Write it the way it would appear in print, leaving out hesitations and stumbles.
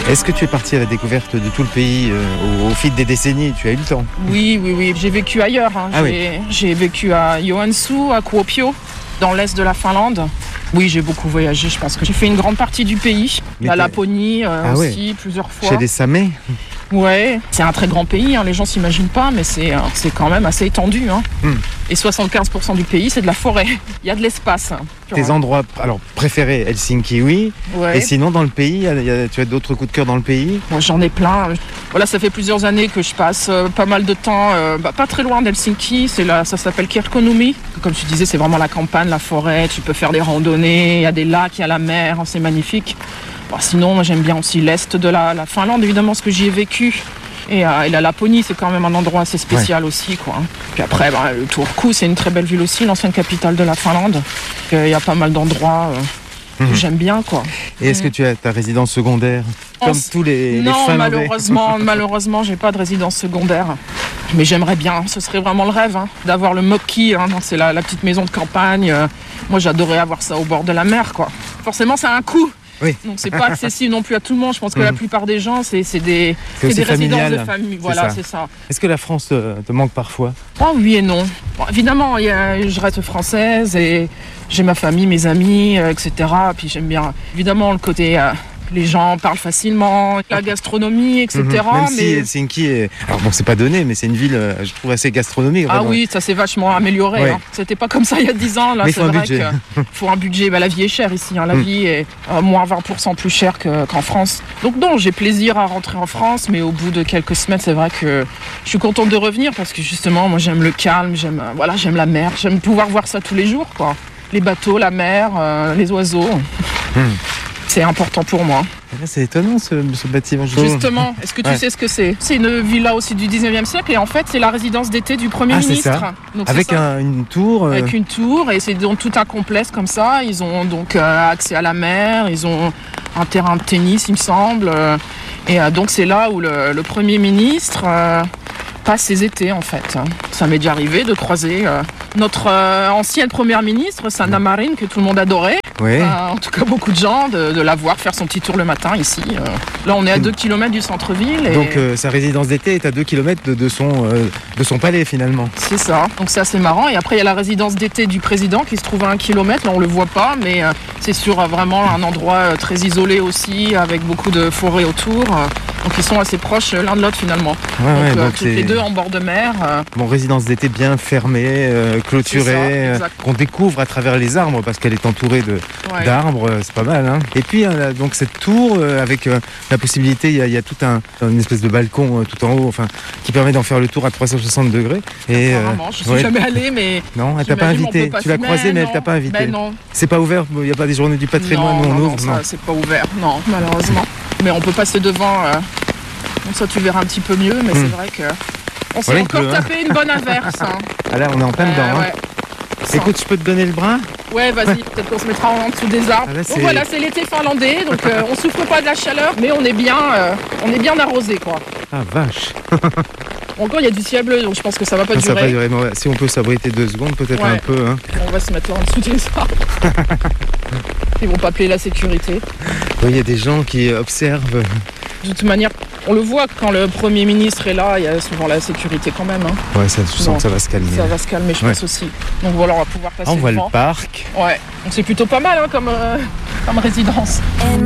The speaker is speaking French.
Est-ce que tu es parti à la découverte de tout le pays au fil des décennies? Tu as eu le temps? Oui. J'ai vécu ailleurs. J'ai vécu à Joensuu, à Kuopio, dans l'est de la Finlande. Oui, j'ai beaucoup voyagé. Je pense que j'ai fait une grande partie du pays. La Laponie aussi, plusieurs fois. Chez les Samis? Ouais, c'est un très grand pays, les gens s'imaginent pas, mais c'est quand même assez étendu. Et 75% du pays, c'est de la forêt. Il y a de l'espace. Tes endroits préférés, Helsinki, oui. Ouais. Et sinon, dans le pays, tu as d'autres coups de cœur dans le pays? Moi, j'en ai plein. Voilà, ça fait plusieurs années que je passe pas mal de temps, pas très loin d'Helsinki. Ça s'appelle Kirkkonummi. Comme tu disais, c'est vraiment la campagne, la forêt. Tu peux faire des randonnées, il y a des lacs, il y a la mer, c'est magnifique. Sinon, moi, j'aime bien aussi l'est de la Finlande, évidemment, parce que j'y ai vécu. Et la Laponie, c'est quand même un endroit assez spécial aussi, quoi. Puis après, le Turku, c'est une très belle ville aussi, l'ancienne capitale de la Finlande. Il y a pas mal d'endroits que j'aime bien, quoi. Et est-ce que tu as ta résidence secondaire, comme tous les Finlandais? Malheureusement, j'ai pas de résidence secondaire. Mais j'aimerais bien, ce serait vraiment le rêve, d'avoir le Mökki, c'est la petite maison de campagne. Moi, j'adorais avoir ça au bord de la mer, quoi. Forcément, ça a un coût. Oui. Donc c'est pas accessible non plus à tout le monde. Je pense que la plupart des gens, c'est des résidences de famille. Voilà, c'est ça. Est-ce que la France te manque parfois? Oui et non. Évidemment, je reste française et j'ai ma famille, mes amis, etc. Puis j'aime bien, évidemment, le côté... les gens parlent facilement, la gastronomie, etc. Même si Helsinki est... Alors bon, c'est pas donné, mais c'est une ville, je trouve, assez gastronomique. Vraiment. Ah oui, ça s'est vachement amélioré. Ouais. C'était pas comme ça il y a 10 ans. Là, mais c'est vrai qu'il faut un budget. La vie est chère ici. La vie est moins 20% plus chère qu'en France. Donc non, j'ai plaisir à rentrer en France, mais au bout de quelques semaines, c'est vrai que je suis contente de revenir parce que justement, moi, j'aime le calme, j'aime la mer, j'aime pouvoir voir ça tous les jours, quoi. Les bateaux, la mer, les oiseaux. C'est important pour moi. C'est étonnant ce bâtiment. Justement, est-ce que tu sais ce que c'est? C'est une villa aussi du 19e siècle et en fait c'est la résidence d'été du Premier ministre. Ça. Donc, avec une tour. Avec une tour et c'est donc tout un complexe comme ça. Ils ont donc accès à la mer, ils ont un terrain de tennis il me semble. Et donc c'est là où le Premier ministre passe ses étés en fait. Ça m'est déjà arrivé de croiser notre ancienne Première ministre, Sanna Marin, que tout le monde adorait. Oui. En tout cas, beaucoup de gens, de la voir faire son petit tour le matin ici. Là, on est à 2 km du centre-ville. Et... Donc, sa résidence d'été est à 2 km de son palais, finalement. C'est ça. Donc, c'est assez marrant. Et après, il y a la résidence d'été du président qui se trouve à 1 km. Là, on le voit pas, mais c'est sur vraiment un endroit très isolé aussi, avec beaucoup de forêts autour. Donc, ils sont assez proches l'un de l'autre, finalement. Donc, toutes les deux en bord de mer. Résidence d'été bien fermée, clôturée, qu'on découvre à travers les arbres, parce qu'elle est entourée d'arbres, c'est pas mal. Et puis donc cette tour avec la possibilité, il y a tout une espèce de balcon tout en haut, qui permet d'en faire le tour à 360 degrés. Et je suis jamais allée, mais non, elle t'a pas invité. Tu l'as croisée, mais elle t'a pas invité. Ben non. C'est pas ouvert. Il y a pas des journées du patrimoine où on ouvre. Non, c'est pas ouvert. Non, malheureusement. Mais on peut passer devant. Donc ça, tu verras un petit peu mieux, mais c'est vrai que on s'est encore tapé une bonne averse. Là, on est en plein dedans. Écoute, je peux te donner le bras? Ouais, vas-y, peut-être qu'on se mettra en dessous des arbres. Donc voilà, c'est l'été finlandais, donc on souffre pas de la chaleur, mais on est bien arrosé, quoi. Ah vache. Encore, il y a du ciel bleu, donc je pense que ça va pas durer. Ça va pas durer, mais si on peut s'abriter 2 secondes, peut-être un peu. On va se mettre en dessous des arbres. Ils vont pas appeler la sécurité. Il y a des gens qui observent. De toute manière, on le voit quand le Premier ministre est là, il y a souvent la sécurité quand même. Ouais, je sens que ça va se calmer. Ça va se calmer, je pense aussi. Donc voilà, on va pouvoir passer on voit devant. Le parc. Ouais, donc c'est plutôt pas mal comme résidence.